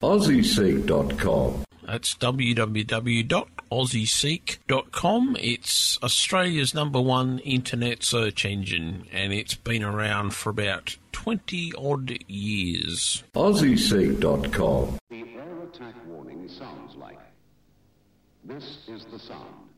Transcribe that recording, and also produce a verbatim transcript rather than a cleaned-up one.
aussie seek dot com. That's w w w dot aussie seek dot com. It's Australia's number one internet search engine, and it's been around for about twenty-odd years. aussie seek dot com. The air attack warning sounds like. This is the sound.